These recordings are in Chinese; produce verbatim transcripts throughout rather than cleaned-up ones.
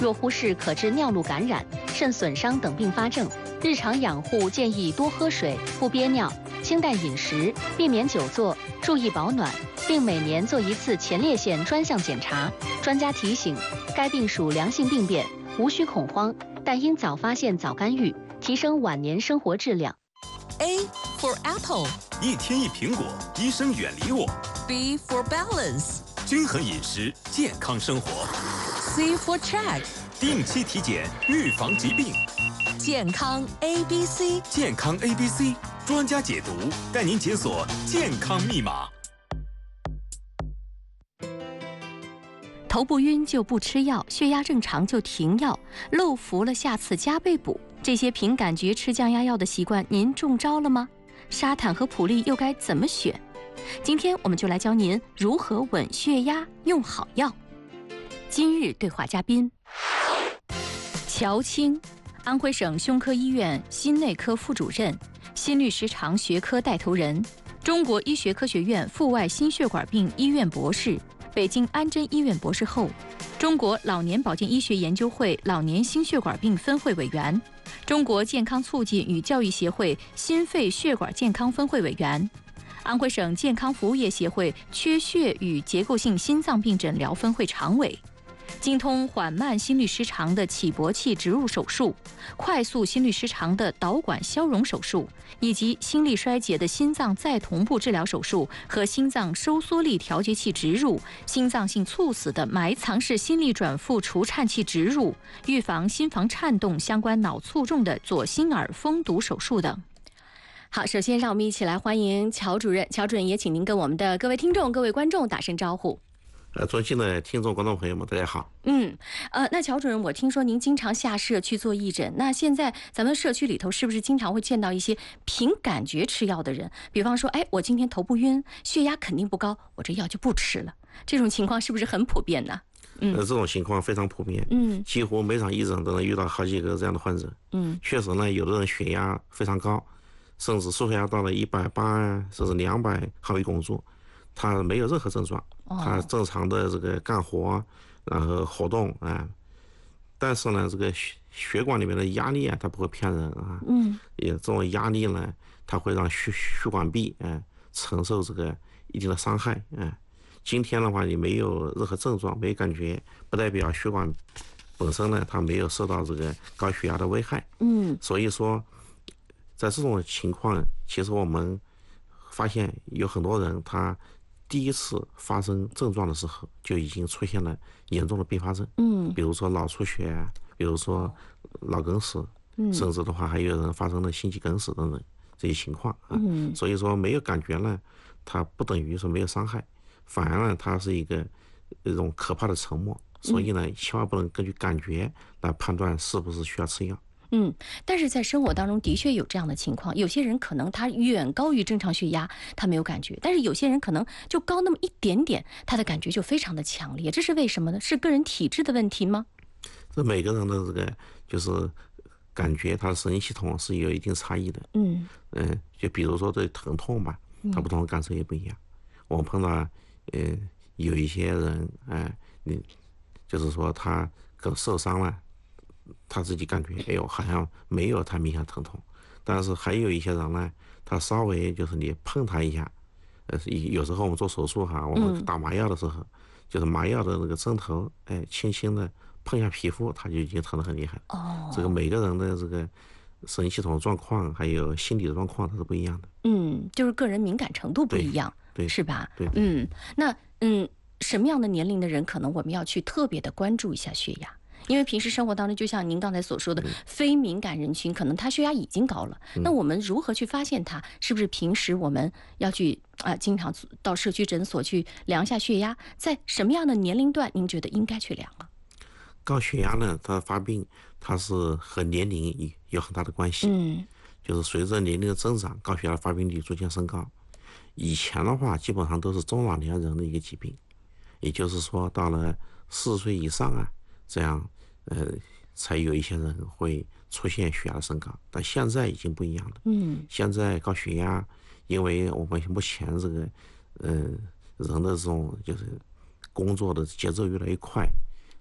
若忽视可致尿路感染、肾损伤等并发症。日常养护建议多喝水，不憋尿，清淡饮食，避免久坐，注意保暖，并每年做一次前列腺专项检查。专家提醒，该病属良性病变，无需恐慌，但应早发现早干预，提升晚年生活质量。 A for apple， 一天一苹果，医生远离我。 B for balance， 均衡饮食，健康生活。 C for check， 定期体检，预防疾病。 健康 A B C， 健康 A B C 专家解读，带您解锁健康密码。 头不晕就不吃药，血压正常就停药，漏服了下次加倍补。这些凭感觉吃降压药的习惯，您中招了吗？沙坦和普利又该怎么选？今天我们就来教您如何稳血压，用好药。今日对话嘉宾：乔青，安徽省胸科医院心内科副主任，心律时常学科带头人，中国医学科学院阜外心血管病医院博士，北京安贞医院博士后，中国老年保健医学研究会老年心血管病分会委员，中国健康促进与教育协会心肺血管健康分会委员，安徽省健康服务业协会缺血与结构性心脏病诊疗分会常委，精通缓慢心律失常的起搏器植入手术，快速心律失常的导管消融手术，以及心力衰竭的心脏再同步治疗手术和心脏收缩力调节器植入，心脏性猝死的埋藏式心力转复除颤器植入，预防心房颤动相关脑卒中的左心耳封堵手术等。好，首先让我们一起来欢迎乔主任。乔主任也请您跟我们的各位听众、各位观众打声招呼。 呃，尊敬的听众、观众朋友们，大家好。 嗯，呃，那乔主任，我听说您经常下社去做义诊，那现在咱们社区里头是不是经常会见到一些凭感觉吃药的人？比方说，哎，我今天头不晕，血压肯定不高，我这药就不吃了。这种情况是不是很普遍呢？嗯， 呃，这种情况非常普遍。嗯，几乎每场义诊都能遇到好几个这样的患者。嗯，确实呢，有的人血压非常高，甚至输血压到了一百八甚至两百毫米汞柱。他没有任何症状，他正常的这个干活，然后活动啊，但是呢，这个血血管里面的压力啊，它不会骗人啊，嗯，也这种压力呢，它会让血血管壁啊承受这个一定的伤害啊。今天的话，你没有任何症状，没感觉，不代表血管本身呢，它没有受到这个高血压的危害，嗯，所以说，在这种情况，其实我们发现有很多人他第一次发生症状的时候，就已经出现了严重的并发症，嗯，比如说脑出血，比如说脑梗死，嗯，甚至的话还有人发生了心肌梗死等等这些情况啊。嗯，所以说没有感觉呢，它不等于说没有伤害，反而呢，它是一个一种可怕的沉默。所以呢，千万不能根据感觉来判断是不是需要吃药。 嗯，但是在生活当中的确有这样的情况，有些人可能他远高于正常血压，他没有感觉，但是有些人可能就高那么一点点，他的感觉就非常的强烈，这是为什么呢？是个人体质的问题吗？ 这每个人的这个就是感觉，他的神经系统是有一定差异的。嗯嗯、呃，就比如说对疼痛吧，他不同的感受也不一样。嗯、我们碰到呃有一些人，哎、呃，你就是说他可受伤了。他自己感觉，哎呦，好像没有太明显疼痛，但是还有一些人呢，他稍微就是你碰他一下，呃，有时候我们做手术哈，我们打麻药的时候，嗯、就是麻药的那个针头，哎，轻轻的碰一下皮肤，他就已经疼得很厉害。哦，这个每个人的这个神经系统状况还有心理的状况它是不一样的。 嗯，就是个人敏感程度不一样， 对，对是吧？ 对， 嗯，那嗯，什么样的年龄的人可能我们要去特别的关注一下血压？因为平时生活当中，就像您刚才所说的，非敏感人群可能他血压已经高了，那我们如何去发现他？是不是平时我们要去啊、呃，经常到社区诊所去量一下血压？在什么样的年龄段，您觉得应该去量啊？ 高血压呢，它发病它是和年龄有很大的关系，嗯，就是随着年龄的增长，高血压发病率逐渐升高。以前的话，基本上都是中老年人的一个疾病，也就是说，到了四十岁以上啊。这样，呃，才有一些人会出现血压的升高，但现在已经不一样了。嗯，现在高血压，因为我们目前这个，呃，人的这种就是工作的节奏越来越快，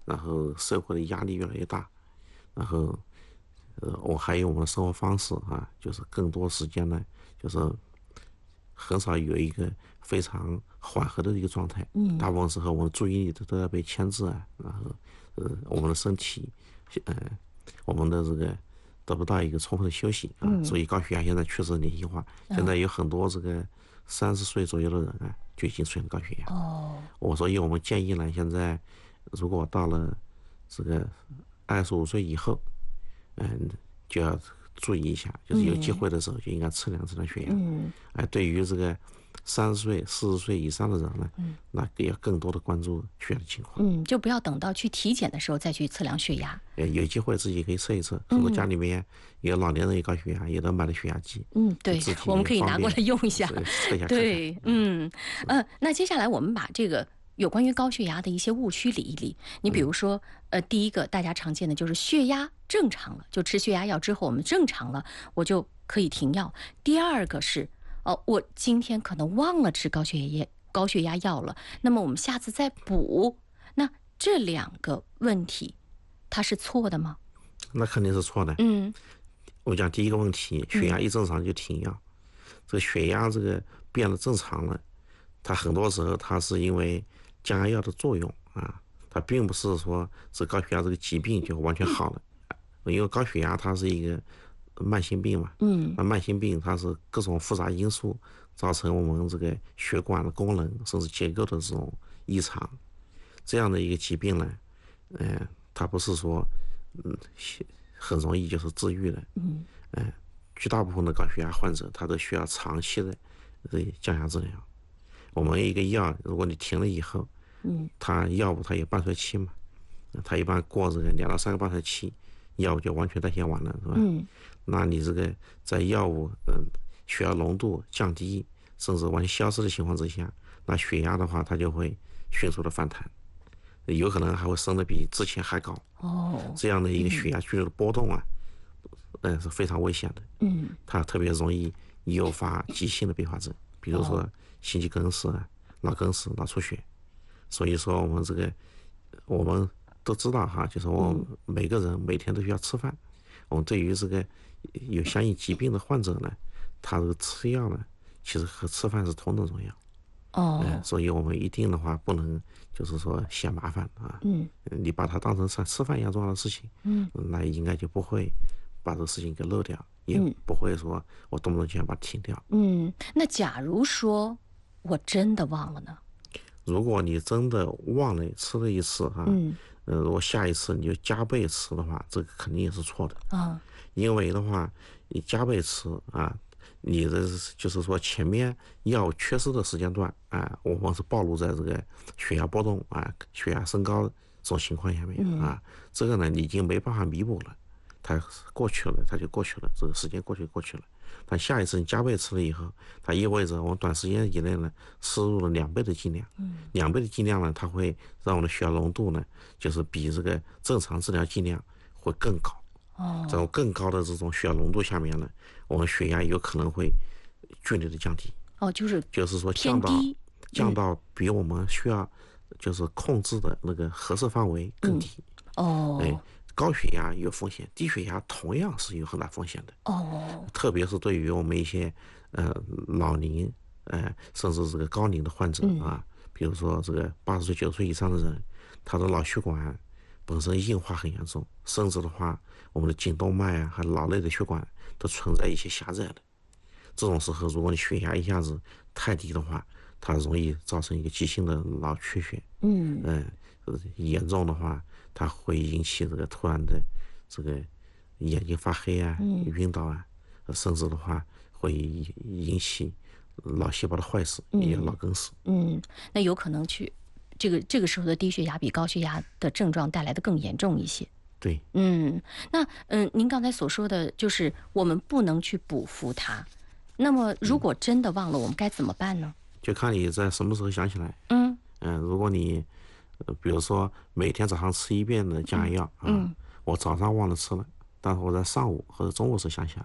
然后社会的压力越来越大，然后呃，我还有我们的生活方式啊，就是更多时间呢，就是很少有一个非常缓和的一个状态，嗯，大部分时候我们注意力都都要被牵制啊，然后呃，我们的身体，呃，我们的这个得不到一个充分的休息啊，嗯、所以高血压现在确实年轻化，嗯、现在有很多这个三十岁左右的人啊，就已经出现高血压。哦，我所以我们建议呢，现在如果到了这个二十五岁以后，嗯，就要注意一下，就是有机会的时候就应该测量测量血压。嗯，哎，对于这个三十岁、四十岁以上的人呢，嗯，那要更多的关注血压的情况。 嗯，就不要等到去体检的时候再去测量血压。 呃，有机会自己可以测一测，很多家里面有老年人有高血压，有的买的血压机。 嗯，对，我们可以拿过来用一下。 测一下。 对，嗯，呃，那接下来我们把这个有关于高血压的一些误区理一理。你比如说，呃，第一个大家常见的就是血压正常了，就吃血压药之后我们正常了，我就可以停药。第二个是，哦，我今天可能忘了吃高血压高血压药了，那么我们下次再补。那这两个问题，它是错的吗？ 那肯定是错的。嗯，我讲第一个问题，血压一正常就停药。嗯、这个血压这个变得正常了，它很多时候它是因为降压药的作用啊，它并不是说这高血压这个疾病就完全好了。因为高血压它是一个慢性病嘛，嗯，那慢性病它是各种复杂因素造成我们这个血管的功能甚至结构的这种异常，这样的一个疾病呢，呃，它不是说嗯很容易就是治愈的，嗯，呃，绝大部分的高血压患者他都需要长期的这降压治疗。我们一个药如果你停了以后，嗯，它药物它有半衰期嘛，它一般过这个两到三个半衰期，药物就完全代谢完了，是吧？嗯，那你这个在药物嗯血压浓度降低甚至完全消失的情况之下，那血压的话它就会迅速的反弹，有可能还会升得比之前还高。哦，这样的一个血压剧烈的波动啊，嗯、呃、是非常危险的。嗯，它特别容易诱发急性的并发症，比如说心肌梗死啊、脑梗死、脑出血。所以说我们这个我们都知道哈，就是我们每个人每天都需要吃饭。我们对于这个有相应疾病的患者呢，他这个吃药呢，其实和吃饭是同等重要。哦、呃，所以我们一定的话不能就是说嫌麻烦啊。嗯，你把它当成像吃饭一样重要的事情，嗯，那应该就不会把这个事情给漏掉，也不会说我动不动就想把它停掉。 嗯，那假如说我真的忘了呢？ 如果你真的忘了吃了一次哈、啊，嗯，呃，如果下一次你就加倍吃的话，这个肯定也是错的啊。因为的话，你加倍吃啊，你的就是说前面药缺失的时间段啊，我们是暴露在这个血压波动啊、血压升高这种情况下面啊，嗯、这个呢你已经没办法弥补了，它过去了，它就过去了，这个时间过去过去了。但下一次你加倍吃了以后，它意味着我们短时间以内呢摄入了两倍的剂量，嗯，两倍的剂量呢，它会让我们的血压浓度呢，就是比这个正常治疗剂量会更高。哦，这种更高的这种血压浓度下面呢，我们血压有可能会剧烈的降低。 哦，就是就是说降到降到比我们需要就是控制的那个合适范围更低。嗯、哦，哎。高血压有风险，低血压同样是有很大风险的。哦，特别是对于我们一些呃老龄呃甚至这个高龄的患者啊，嗯、比如说这个八十岁、九十岁以上的人，他的脑血管本身硬化很严重，甚至的话，我们的颈动脉啊和脑内的血管都存在一些狭窄的。这种时候，如果你血压一下子太低的话，它容易造成一个急性的脑缺血。嗯嗯、呃，严重的话。它会引起这个突然的这个眼睛发黑啊、嗯、晕倒啊，甚至的话会引起脑细胞的坏死，嗯、也脑梗死。 嗯，那有可能去这个这个时候的低血压比高血压的症状带来的更严重一些。 对， 嗯，那嗯，您刚才所说的就是我们不能去补服它。那么如果真的忘了，我们该怎么办呢？ 就看你在什么时候想起来。嗯嗯、呃，如果你。比如说每天早上吃一遍的降压药、嗯、啊，嗯、我早上忘了吃了，但是我在上午或者中午是想起来的，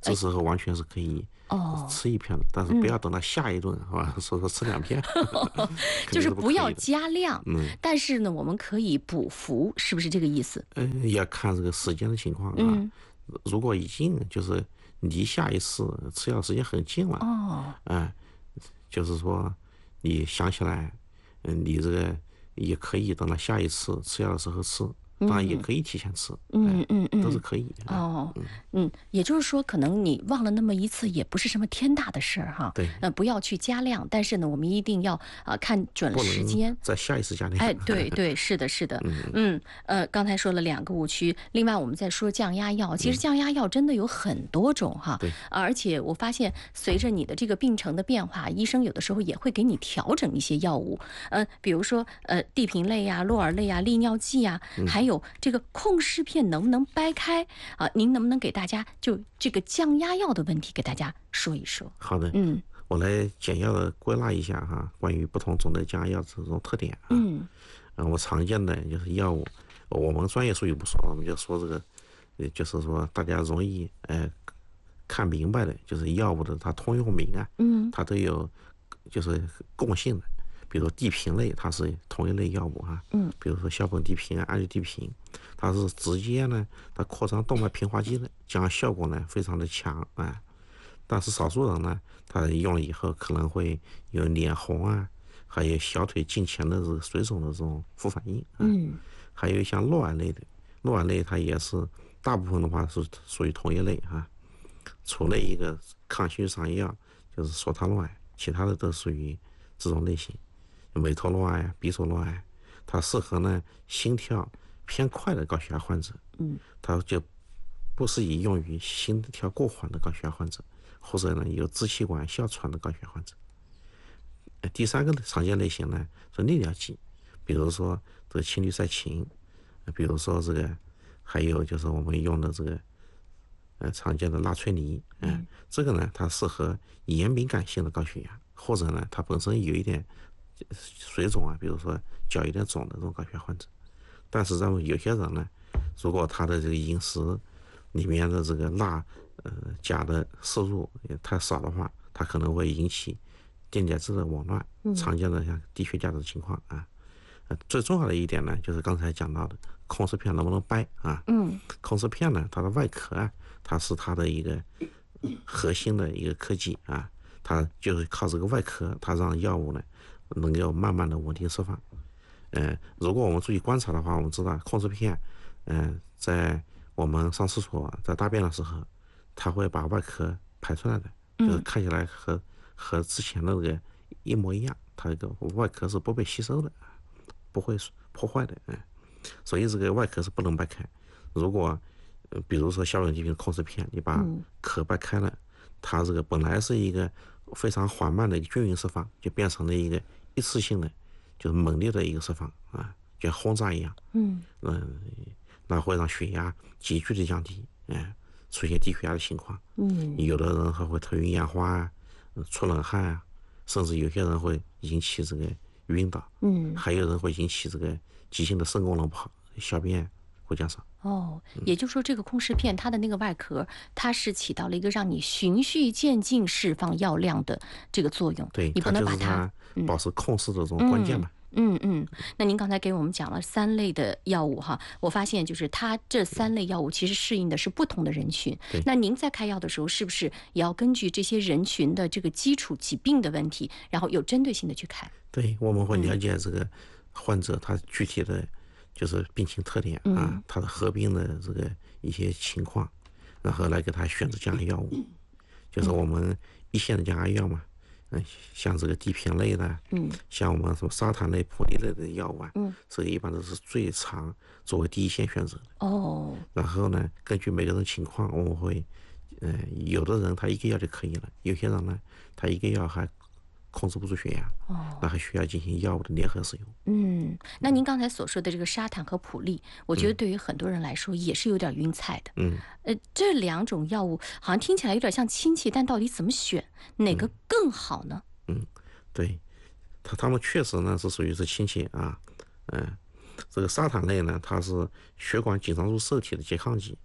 这时候完全是可以吃一片的，但是不要等到下一顿，是吧？所以说吃两片， 就是不要加量。嗯，但是呢，我们可以补服，是不是这个意思？ 呃，要看这个时间的情况啊。嗯，如果已经就是离下一次吃药时间很近了，哦，哎，就是说你想起来，嗯，你这个也可以等到下一次吃药的时候吃。当然也可以提前吃，嗯嗯嗯，都是可以的。 哦，嗯，也就是说，可能你忘了那么一次，也不是什么天大的事儿哈。 对， 那不要去加量，但是呢，我们一定要啊看准了时间， 在下一次加量。 哎，对对，是的，是的，嗯嗯呃，刚才说了两个误区，另外我们再说降压药，其实降压药真的有很多种哈。 对， 而且我发现随着你的这个病程的变化，医生有的时候也会给你调整一些药物，呃，比如说呃地平类呀、洛尔类呀、利尿剂呀，还有。这个控湿片能不能掰开啊？您能不能给大家就这个降压药的问题给大家说一说？ 好的，嗯，我来简要的归纳一下哈，关于不同种类降压药这种特点啊。嗯，呃，我常见的就是药物，我们专业术语不说了，我们就说这个，呃，就是说大家容易呃看明白的，就是药物的它通用名啊，嗯，它都有就是共性的。比如说地平类，它是同一类药物哈，嗯，比如说硝苯地平啊、氨基地平，它是直接呢，它扩张动脉平滑肌的，这样效果呢非常的强啊。但是少数人呢，他用了以后可能会有脸红啊，还有小腿近前的这个水肿的这种副反应，啊、嗯，还有像诺尔类的，诺尔类它也是大部分的话是属于同一类啊，除了一个抗心血管药就是索他诺埃，其他的都属于这种类型。美托洛埃、比索洛埃，它适合呢心跳偏快的高血压患者，嗯，它就不适宜用于心跳过缓的高血压患者，或者呢有支气管哮喘的高血压患者。第三个常见类型呢是利尿剂，比如说这个氢氯噻嗪，比如说这个，还有就是我们用的这个，呃常见的拉崔尼，嗯、呃，这个呢它适合炎敏感性的高血压，或者呢它本身有一点水肿啊，比如说脚有点肿的这种高血压患者。但是咱们有些人呢，如果他的这个饮食里面的这个钠呃钾的摄入也太少的话，它可能会引起电解质的紊乱，常见的像低血钾的情况啊。呃，最重要的一点呢，就是刚才讲到的控湿片能不能掰啊？嗯，控湿片呢，它的外壳啊，它是它的一个核心的一个科技啊，它就是靠这个外壳，它让药物呢能够慢慢的稳定释放。呃，如果我们注意观察的话，我们知道控湿片，嗯、呃，在我们上厕所在大便的时候，它会把外壳排出来的，就是看起来和和之前的那个一模一样，它这个外壳是不被吸收的，不会破坏的，嗯，所以这个外壳是不能掰开。如果呃，比如说硝苯地平控湿片，你把壳掰开了，它这个本来是一个非常缓慢的均匀释放，就变成了一个一次性的，就是猛烈的一个释放啊，就像轰炸一样，嗯，嗯，那会让血压急剧的降低，哎，出现低血压的情况，嗯，有的人还会头晕眼花啊，出冷汗啊，甚至有些人会引起这个晕倒，嗯，还有人会引起这个急性的肾功能不好，小便会减少。 哦，也就是说，这个控湿片它的那个外壳，它是起到了一个让你循序渐进释放药量的这个作用。 对， 你不能把它保持控制的这种关键嘛。 嗯嗯，那您刚才给我们讲了三类的药物哈，我发现就是它这三类药物其实适应的是不同的人群。那您在开药的时候，是不是也要根据这些人群的这个基础疾病的问题，然后有针对性的去开？ 对，我们会了解这个患者他具体的就是病情特点啊，他的合并的这个一些情况，然后来给他选择降压药物。就是我们一线的降压药嘛。嗯，像这个地平类的，嗯，像我们什么沙坦类、普利类的药物啊，嗯，这个一般都是最常作为第一线选择的。哦，然后呢，根据每个人情况，我们会，呃，有的人他一个药就可以了，有些人呢，他一个药还控制不住血压，哦，那还需要进行药物的联合使用。 嗯，那您刚才所说的这个沙坦和普利，我觉得对于很多人来说也是有点晕菜的。嗯，呃，这两种药物好像听起来有点像亲戚，但到底怎么选，哪个更好呢？ 嗯，嗯对，他他们确实呢是属于是亲戚啊，嗯、呃，这个沙坦类呢，它是血管紧张素受体的拮抗剂，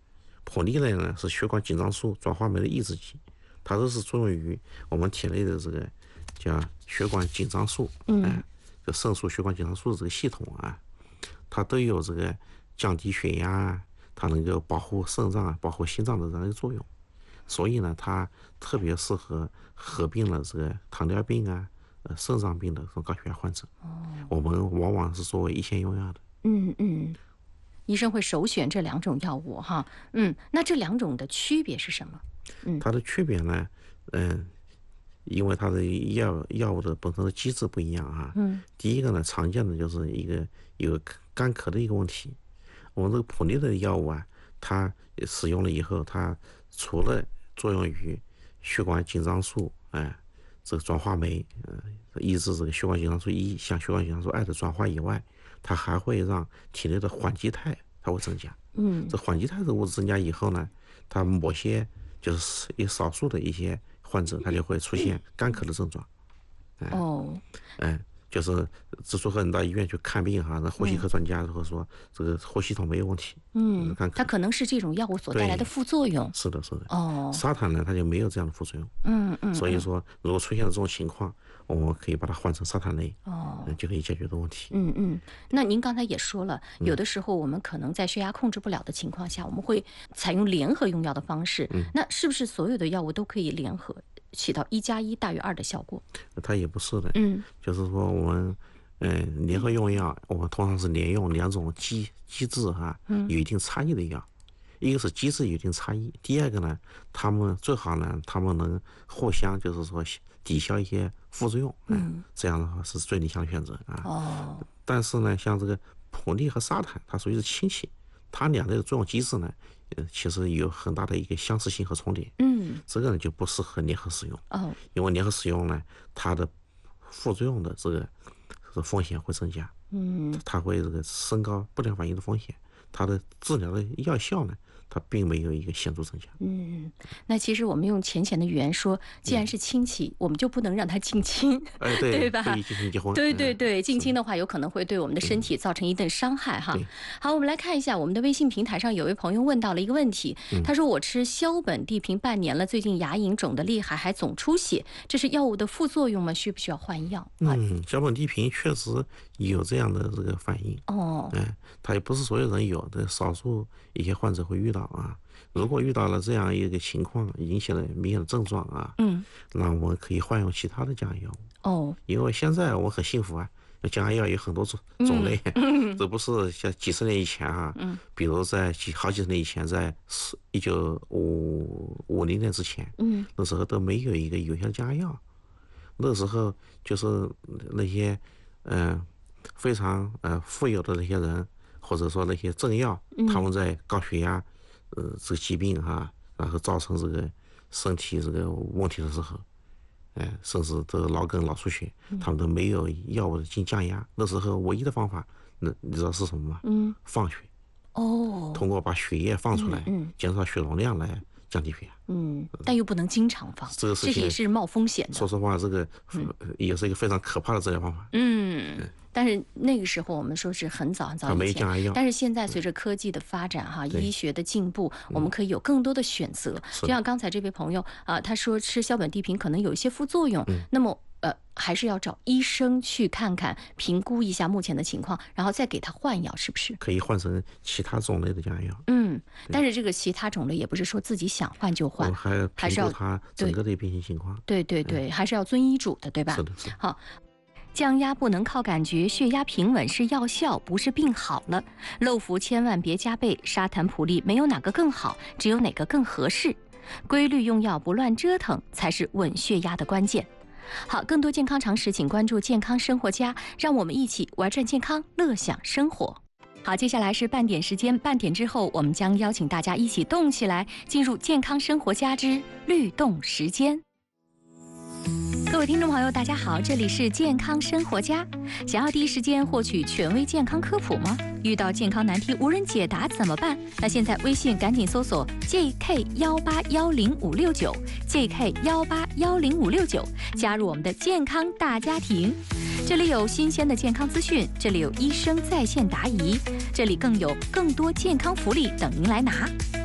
普利类呢是血管紧张素转化酶的抑制剂，它都是作用于我们体内的这个叫血管紧张素，嗯，哎、就肾素血管紧张素这个系统啊，它都有这个降低血压啊，它能够保护肾脏、保护心脏的这样一个作用。所以呢，它特别适合合并了这个糖尿病啊、呃肾脏病的这种高血压患者。哦，我们往往是作为一线用药的。 嗯嗯，医生会首选这两种药物哈。嗯，那这两种的区别是什么？嗯， 它的区别呢，嗯、呃，因为它的药药物的本身的机制不一样啊。嗯，第一个呢，常见的就是一个有干咳的一个问题。我们这个普利的药物啊，它使用了以后，它除了作用于血管紧张素，哎，这个转化酶，呃，抑制这个血管紧张素一向血管紧张素二的转化以外，它还会让体内的缓激肽它会增加。嗯，这缓激肽的物质增加以后呢，它某些就是有少数的一些患者，他就会出现干咳的症状。哎、哦，哎。就是之所以你到医院去看病哈，那呼吸科专家会说这个呼吸系统没有问题。 嗯，它可能是这种药物所带来的副作用。 是的，是的。哦，沙坦呢，它就没有这样的副作用。嗯嗯。所以说，如果出现了这种情况，我们可以把它换成沙坦类，哦，就可以解决的问题。 嗯嗯。那您刚才也说了，有的时候我们可能在血压控制不了的情况下，我们会采用联合用药的方式。嗯。那是不是所有的药物都可以联合？起到一加一大于二的效果？ 它也不是的，嗯，就是说我们，嗯、呃，联合用药，我们通常是连用两种机机制哈、啊，有一定差异的药，一个是机制有一定差异，第二个呢，他们最好呢，他们能互相就是说抵消一些副作用，嗯，这样的话是最理想的选择啊。哦，但是呢，像这个普利和沙坦，它属于是亲戚，它两类的作用机制呢。呃，其实有很大的一个相似性和重叠，嗯，这个呢就不适合联合使用，哦，因为联合使用呢，它的副作用的这个这风险会增加，嗯，它会这个升高不良反应的风险，它的治疗的药效呢，它并没有一个显著增加。 嗯，那其实我们用浅浅的语言说，既然是亲戚，嗯、我们就不能让他近亲， 哎、对, 对吧？ 对，近亲结婚， 对对对，近亲的话有可能会对我们的身体造成一定伤害哈。好，我们来看一下我们的微信平台上有位朋友问到了一个问题，嗯、他说我吃硝苯地平半年了，最近牙龈肿得厉害，还总出血，这是药物的副作用吗？需不需要换药？ 嗯，硝苯地平确实有这样的这个反应哦，哎，它也不是所有人有的，少数一些患者会遇到啊。如果遇到了这样一个情况，引起了明显的症状啊，嗯，那我们可以换用其他的降压药物哦。因为现在我很幸福啊，降压药有很多种种类，嗯、这不是像几十年以前啊，嗯，比如在几好几十年以前，在一九五五零年之前，嗯，那时候都没有一个有效的降压药，那时候就是那些嗯、呃、非常呃富有的那些人，或者说那些政要，嗯、他们在高血压。呃，这个疾病哈、啊，然后造成这个身体这个问题的时候，哎、呃，甚至这个脑梗、脑出血，他们都没有药物的进降压。那时候唯一的方法，那你知道是什么吗？嗯，放血。哦。通过把血液放出来，嗯，嗯减少血容量来降低血压。 嗯，但又不能经常放，这个事情也是冒风险的。 说实话，这个、嗯、也是一个非常可怕的治疗方法。嗯。嗯但是那个时候我们说是很早很早以前，但是现在随着科技的发展哈，医学的进步，我们可以有更多的选择。就像刚才这位朋友啊、呃，他说吃硝苯地平可能有一些副作用，嗯、那么呃还是要找医生去看看，评估一下目前的情况，然后再给他换药，是不是？ 可以换成其他种类的降压药。 嗯，但是这个其他种类也不是说自己想换就换， 还还是要他整个的病情情况。 对对对，嗯、还是要遵医嘱的，对吧？ 是的，是的。 好。降压不能靠感觉，血压平稳是药效，不是病好了。漏服千万别加倍，沙坦普利没有哪个更好，只有哪个更合适。规律用药，不乱折腾，才是稳血压的关键。好，更多健康常识，请关注健康生活家，让我们一起玩转健康，乐享生活。好，接下来是半点时间，半点之后，我们将邀请大家一起动起来，进入健康生活家之律动时间。各位听众朋友，大家好，这里是健康生活家。想要第一时间获取权威健康科普吗？遇到健康难题无人解答怎么办？那现在微信赶紧搜索 J K 一八一零五六九 J K 一八一零五六九，加入我们的健康大家庭。这里有新鲜的健康资讯，这里有医生在线答疑，这里更有更多健康福利等您来拿。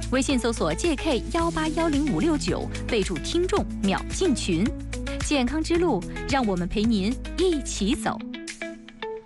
微信搜索 J K 幺八幺零五六九，备注听众秒进群。健康之路，让我们陪您一起走。